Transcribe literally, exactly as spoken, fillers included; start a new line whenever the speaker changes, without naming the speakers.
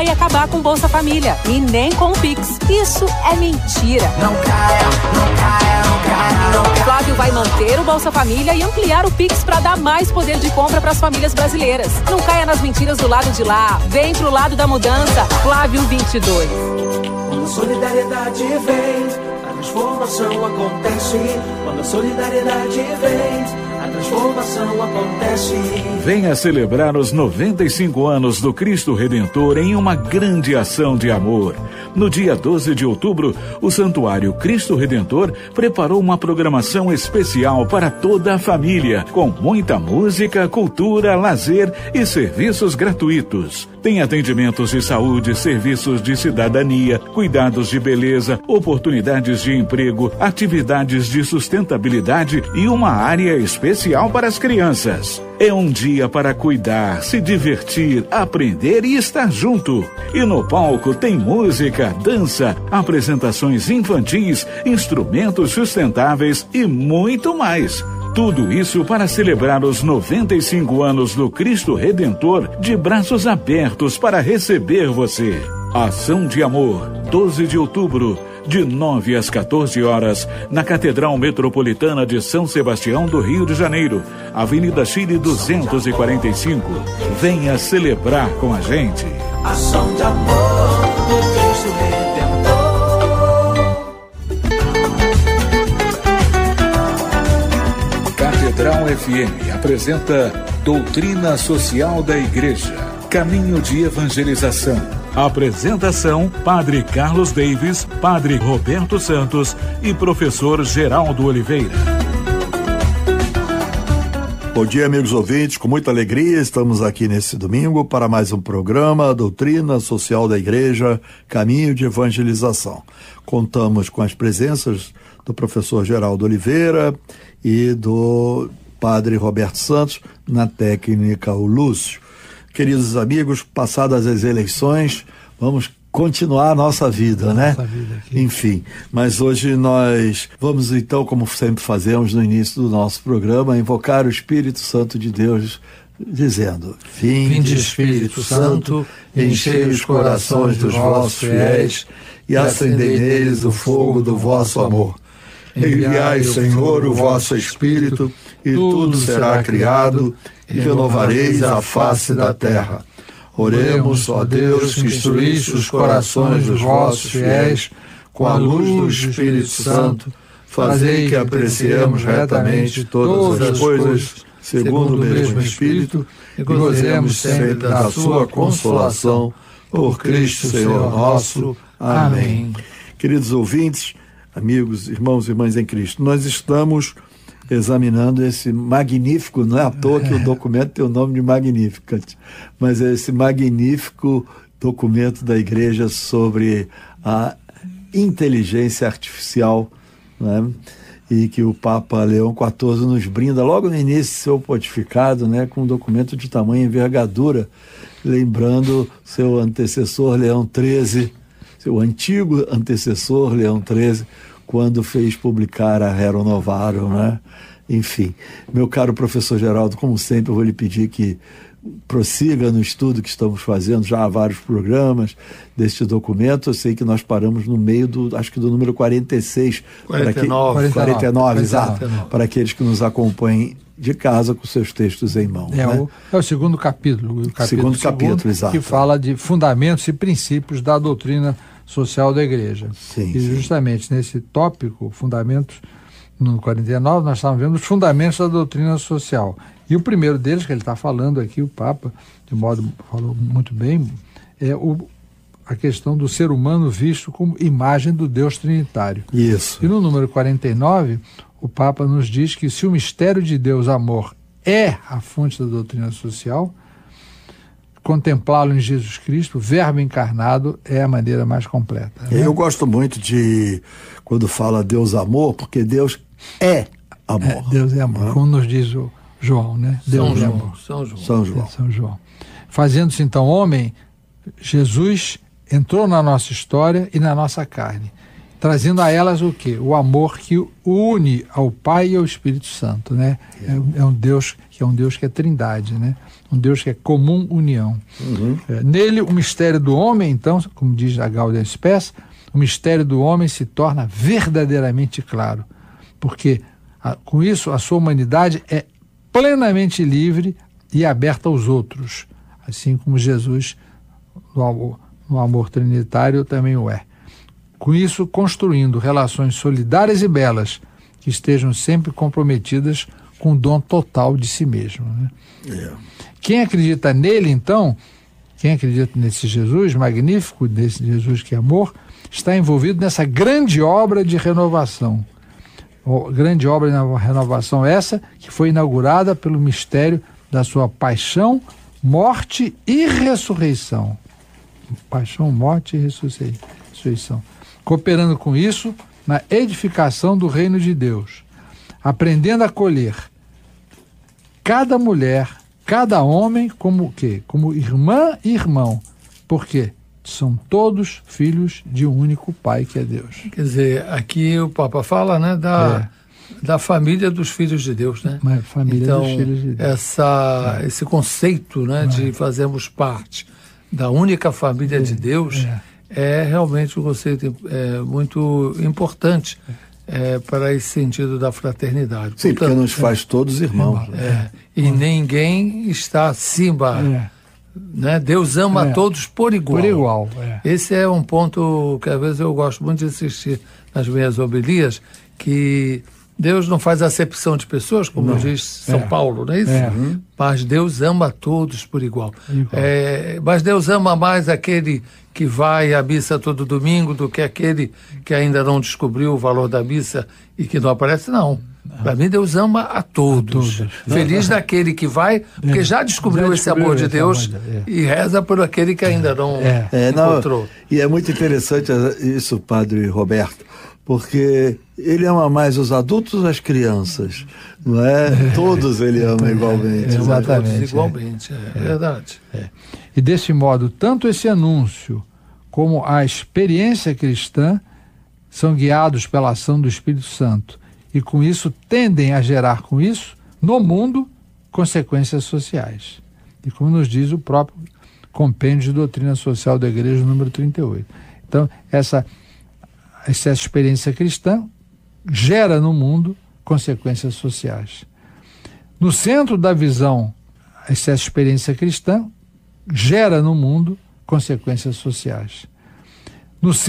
vai acabar com Bolsa Família e nem com o Pix. Isso é mentira.
Não caia, não caia, não caia, não caia.
Flávio vai manter o Bolsa Família e ampliar o Pix para dar mais poder de compra para as famílias brasileiras. Não caia nas mentiras do lado de lá. Vem pro lado da mudança. Flávio vinte e dois.
Quando a solidariedade vem, a transformação acontece. Quando a solidariedade vem, a transformação acontece.
Venha celebrar os noventa e cinco anos do Cristo Redentor em uma grande ação de amor. No dia doze de outubro, o Santuário Cristo Redentor preparou uma programação especial para toda a família, com muita música, cultura, lazer e serviços gratuitos. Tem atendimentos de saúde, serviços de cidadania, cuidados de beleza, oportunidades de emprego, atividades de sustentabilidade e uma área especial para as crianças. É um dia para cuidar, se divertir, aprender e estar junto. E no palco tem música, dança, apresentações infantis, instrumentos sustentáveis e muito mais. Tudo isso para celebrar os noventa e cinco anos do Cristo Redentor, de braços abertos para receber você. Ação de Amor, doze de outubro, de nove às quatorze horas, na Catedral Metropolitana de São Sebastião do Rio de Janeiro, Avenida Chile duzentos e quarenta e cinco. Venha celebrar com a gente.
Ação de amor do Cristo Redentor.
Catedral F M apresenta Doutrina Social da Igreja, Caminho de Evangelização. Apresentação: Padre Carlos Davis, Padre Roberto Santos e Professor Geraldo Oliveira.
Bom dia, amigos ouvintes, com muita alegria estamos aqui nesse domingo para mais um programa Doutrina Social da Igreja, Caminho de Evangelização. Contamos com as presenças do professor Geraldo Oliveira e do Padre Roberto Santos, na técnica o Lúcio. Queridos amigos, passadas as eleições, vamos continuar a nossa vida, a né? Nossa vida aqui. Enfim, mas hoje nós vamos então, como sempre fazemos no início do nosso programa, invocar o Espírito Santo de Deus, dizendo:
Vinde, Espírito Santo, enchei os corações dos vossos fiéis e acendei neles o fogo do vosso amor. Enviai, Senhor, o vosso Espírito, e tudo será criado, e renovareis a face da terra. Oremos, ó Deus, que instruísse os corações dos vossos fiéis com a luz do Espírito Santo, fazei que apreciemos retamente todas as coisas segundo o mesmo Espírito e gozemos sempre da sua consolação, por Cristo Senhor nosso. Amém.
Queridos ouvintes, amigos, irmãos e irmãs em Cristo, nós estamos examinando esse magnífico, não é à toa que o documento tem o nome de Magnificat, mas é esse magnífico documento da Igreja sobre a inteligência artificial, né? E que o Papa Leão quatorze nos brinda logo no início do seu pontificado, né? Com um documento de tamanha envergadura, lembrando seu antecessor Leão treze, seu antigo antecessor Leão treze, quando fez publicar a Rerum Novarum, né? Enfim, meu caro professor Geraldo, como sempre, eu vou lhe pedir que prossiga no estudo que estamos fazendo, já há vários programas deste documento. Eu sei que nós paramos no meio do, acho que do número quarenta e seis,
quarenta e nove,
para que, quarenta e nove, exato, para aqueles que nos acompanhem de casa com seus textos em mão.
É,
né?
o, é o segundo capítulo, o capítulo
segundo, segundo capítulo, exato,
que fala de fundamentos e princípios da doutrina social da Igreja.
Sim,
e justamente
sim.
nesse tópico, fundamentos, no quarenta e nove, nós estávamos vendo os fundamentos da doutrina social. E o primeiro deles, que ele está falando aqui, o Papa, de modo, falou muito bem, é o, a questão do ser humano visto como imagem do Deus Trinitário.
Isso.
E no número quarenta e nove, o Papa nos diz que se o mistério de Deus, amor, é a fonte da doutrina social, contemplá-lo em Jesus Cristo, verbo encarnado, é a maneira mais completa. Né?
Eu gosto muito de quando fala Deus amor, porque Deus é amor.
É, Deus é amor,
ah.
como nos diz o João, né? Deus
São
é
João,
amor.
São João.
São João.
É, São João. Fazendo-se então homem, Jesus entrou na nossa história e na nossa carne.
trazendo a elas o quê? O amor que une ao Pai e ao Espírito Santo, né? É, é um Deus que é um Deus que é trindade, né? Um Deus que é comum união.
Uhum.
É, nele, o mistério do homem, então, como diz a Gaudium Spes, o mistério do homem se torna verdadeiramente claro, porque a, com isso a sua humanidade é plenamente livre e aberta aos outros, assim como Jesus, no amor, no amor trinitário, também o é. Com isso, construindo relações solidárias e belas, que estejam sempre comprometidas com o dom total de si mesmo, né?
Yeah.
Quem acredita nele, então, quem acredita nesse Jesus magnífico, desse Jesus que é amor, está envolvido nessa grande obra de renovação. O, grande obra de renovação essa que foi inaugurada pelo mistério da sua paixão, morte e ressurreição. Paixão, morte e ressurreição. Cooperando com isso na edificação do reino de Deus, aprendendo a acolher cada mulher, cada homem como o quê? Como irmã e irmão. Por quê? São todos filhos de um único Pai, que é Deus.
Quer dizer, aqui o Papa fala, né, da, é. da família dos filhos de Deus, né?
Mas família
então,
dos filhos de Deus.
Essa, é. esse conceito, né, é. de fazermos parte da única família é. de Deus é. é realmente um conceito é, muito importante é, para esse sentido da fraternidade.
Sim,
Portanto,
porque nos faz todos irmãos.
É, é, e ninguém está acima.
É.
Né? Deus ama
é.
a todos por igual.
Por igual, é.
Esse é um ponto que às vezes eu gosto muito de insistir nas minhas homilias, que Deus não faz acepção de pessoas, como não. diz São é. Paulo, não é isso?
É.
Mas Deus ama a todos por igual.
igual.
É, mas Deus ama mais aquele que vai à missa todo domingo do que aquele que ainda não descobriu o valor da missa e que não aparece, não. Para mim, Deus ama a todos. a todos. Feliz daquele que vai, porque é. já, descobriu já descobriu esse amor de Deus amor, é. e reza por aquele que ainda não
é. É,
encontrou.
Não, e é muito interessante isso, Padre Roberto, porque ele ama mais os adultos ou as crianças, não é? é. Todos ele ama igualmente.
É, exatamente. Todos igualmente, é, é. é verdade.
É. E desse modo, tanto esse anúncio como a experiência cristã são guiados pela ação do Espírito Santo. E com isso tendem a gerar com isso, no mundo, consequências sociais. E como nos diz o próprio Compêndio de Doutrina Social da Igreja, número trinta e oito. Então, essa, essa experiência cristã gera no mundo consequências sociais. No centro da visão, essa experiência cristã gera no mundo consequências sociais. No